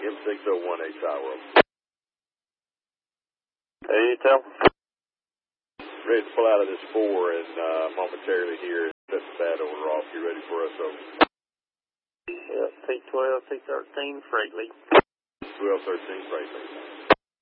M601H World. Hey, tell. Ready to pull out of this 4 and momentarily here and set the bad order off. You ready for us over? Yeah, P12, P13, freight lead. 1213 freight lead.